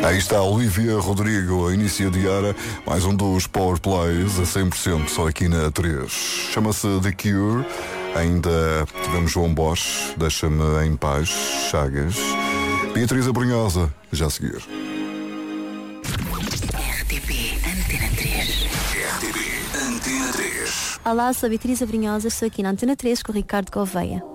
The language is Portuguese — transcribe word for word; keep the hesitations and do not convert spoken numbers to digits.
Aí está Olivia Rodrigo a inicia de hora, mais um dos Power Plays a cem por cento, só aqui na três. Chama-se The Cure, ainda tivemos João Bosch, Deixa-me em Paz, Chagas, Beatriz Abrunhosa, já a seguir. R T P Antena três. R T P Antena três. Olá, sou a Beatriz Abrunhosa, estou aqui na Antena três com o Ricardo Gouveia.